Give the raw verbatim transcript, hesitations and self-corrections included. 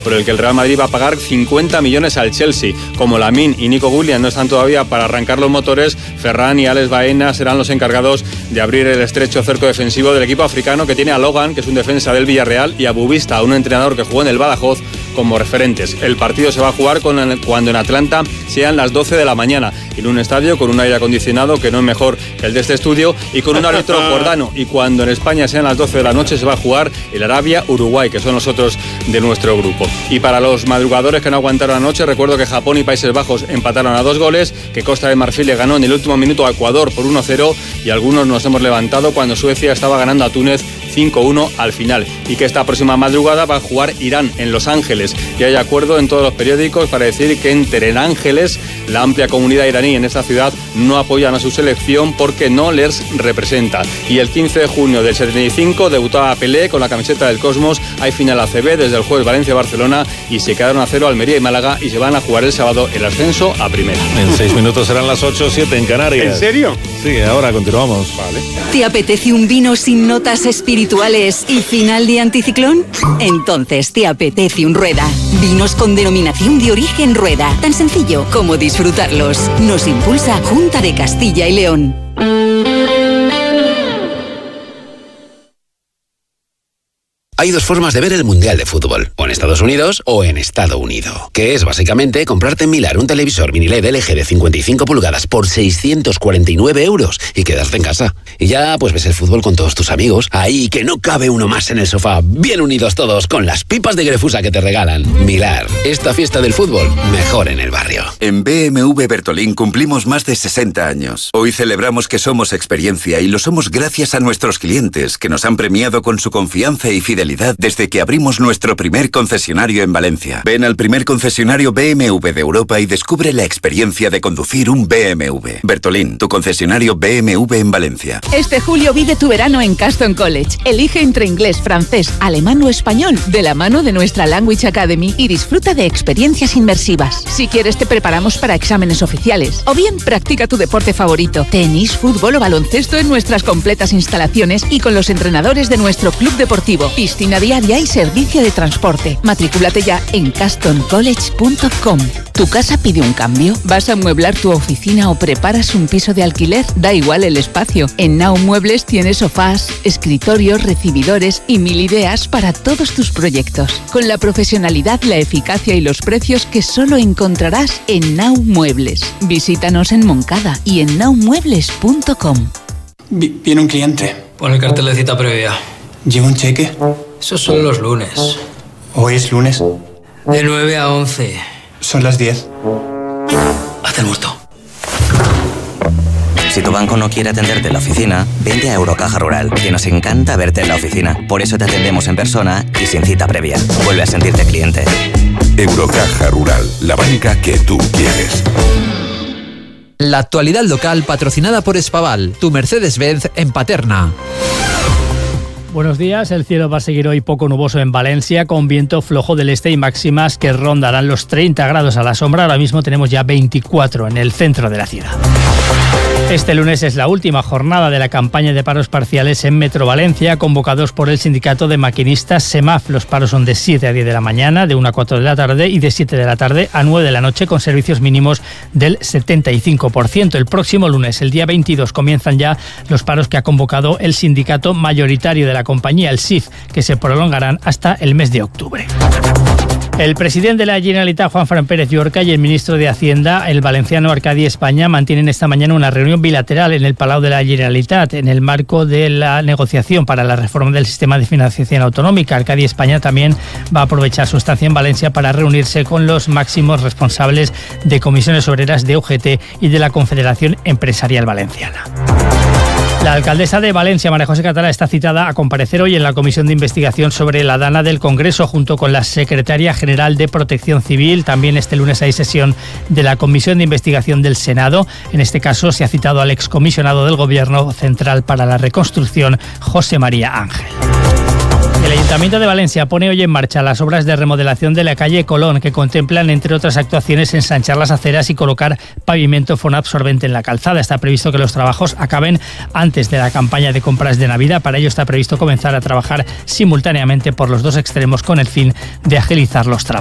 por el que el Real Madrid va a pagar cincuenta millones al Chelsea. Como Lamine y Nico Williams no están todavía para arrancar los motores, Ferran y Alex Baena serán los encargados de abrir el estrecho cerco defensivo del equipo africano, que tiene a Logan, que es un defensa del Villarreal, y a Bubista, un entrenador que jugó en el Badajoz, como referentes. El partido se va a jugar con el, cuando en Atlanta sean las doce de la mañana, en un estadio con un aire acondicionado que no es mejor que el de este estudio y con un árbitro jordano. Y cuando en España sean las doce de la noche se va a jugar el Arabia-Uruguay, que son los otros de nuestro grupo. Y para los madrugadores que no aguantaron anoche, recuerdo que Japón y Países Bajos empataron a dos goles, que Costa de Marfil le ganó en el último minuto a Ecuador por uno cero, y algunos nos hemos levantado cuando Suecia estaba ganando a Túnez cinco uno al final, y que esta próxima madrugada va a jugar Irán en Los Ángeles, y hay acuerdo en todos los periódicos para decir que en Ángeles la amplia comunidad iraní en esta ciudad no apoyan a su selección porque no les representa. Y el quince de junio del setenta y cinco debutaba Pelé con la camiseta del Cosmos. Hay final A C B desde el jueves Valencia-Barcelona, y se quedaron a cero Almería y Málaga, y se van a jugar el sábado el ascenso a primera. En seis minutos serán las ocho, siete en Canarias. ¿En serio? Sí, ahora continuamos. Vale. ¿Te apetece un vino sin notas espirituales y final de anticiclón? Entonces te apetece un Rueda. Vinos con denominación de origen Rueda. Tan sencillo como disfrutarlos. Nos impulsa Junta de Castilla y León. Hay dos formas de ver el Mundial de Fútbol, o en Estados Unidos o en Estado Unido, que es básicamente comprarte en Milar un televisor mini L E D L G de cincuenta y cinco pulgadas por seiscientos cuarenta y nueve euros y quedarte en casa. Y ya pues ves el fútbol con todos tus amigos, ahí que no cabe uno más en el sofá, bien unidos todos con las pipas de Grefusa que te regalan. Milar, esta fiesta del fútbol, mejor en el barrio. En B M W Bertolín cumplimos más de sesenta años. Hoy celebramos que somos experiencia, y lo somos gracias a nuestros clientes, que nos han premiado con su confianza y fidelidad desde que abrimos nuestro primer concesionario en Valencia. Ven al primer concesionario B M W de Europa y descubre la experiencia de conducir un B M W. Bertolín, tu concesionario B M W en Valencia. Este julio vive tu verano en Caston College. Elige entre inglés, francés, alemán o español, de la mano de nuestra Language Academy, y disfruta de experiencias inmersivas. Si quieres, te preparamos para exámenes oficiales. O bien, practica tu deporte favorito, tenis, fútbol o baloncesto, en nuestras completas instalaciones y con los entrenadores de nuestro club deportivo, piscina diaria y servicio de transporte. Matricúlate ya en caston college punto com. ¿Tu casa pide un cambio? ¿Vas a amueblar tu oficina o preparas un piso de alquiler? Da igual el espacio. En Now Muebles tienes sofás, escritorios, recibidores y mil ideas para todos tus proyectos. Con la profesionalidad, la eficacia y los precios que solo encontrarás en Now Muebles. Visítanos en Moncada y en now muebles punto com. Viene un cliente. Pon el cartel de cita previa. ¿Lleva un cheque? Esos son los lunes. ¿Hoy es lunes? De nueve a once. Son las diez. Haz el muerto. Si tu banco no quiere atenderte en la oficina, vente a Eurocaja Rural, que nos encanta verte en la oficina. Por eso te atendemos en persona y sin cita previa. Vuelve a sentirte cliente. Eurocaja Rural, la banca que tú quieres. La actualidad local patrocinada por Espaval, tu Mercedes-Benz en Paterna. Buenos días, el cielo va a seguir hoy poco nuboso en Valencia, con viento flojo del este y máximas que rondarán los treinta grados a la sombra. Ahora mismo tenemos ya veinticuatro en el centro de la ciudad. Este lunes es la última jornada de la campaña de paros parciales en Metro Valencia, convocados por el sindicato de maquinistas SEMAF. Los paros son de siete a diez de la mañana, de una a cuatro de la tarde y de siete de la tarde a nueve de la noche, con servicios mínimos del setenta y cinco por ciento. El próximo lunes, el día veintidós, comienzan ya los paros que ha convocado el sindicato mayoritario de la compañía, el S I F, que se prolongarán hasta el mes de octubre. El presidente de la Generalitat, Juan Fran Pérez Llorca, y el ministro de Hacienda, el valenciano Arcadi España, mantienen esta mañana una reunión bilateral en el Palau de la Generalitat en el marco de la negociación para la reforma del sistema de financiación autonómica. Arcadi España también va a aprovechar su estancia en Valencia para reunirse con los máximos responsables de comisiones obreras de U G T y de la Confederación Empresarial Valenciana. La alcaldesa de Valencia, María José Catalá, está citada a comparecer hoy en la Comisión de Investigación sobre la Dana del Congreso, junto con la Secretaria General de Protección Civil. También este lunes hay sesión de la Comisión de Investigación del Senado. En este caso se ha citado al excomisionado del Gobierno Central para la Reconstrucción, José María Ángel. El El Ayuntamiento de Valencia pone hoy en marcha las obras de remodelación de la calle Colón, que contemplan, entre otras actuaciones, ensanchar las aceras y colocar pavimento fonabsorbente en la calzada. Está previsto que los trabajos acaben antes de la campaña de compras de Navidad. Para ello está previsto comenzar a trabajar simultáneamente por los dos extremos con el fin de agilizar los trabajos.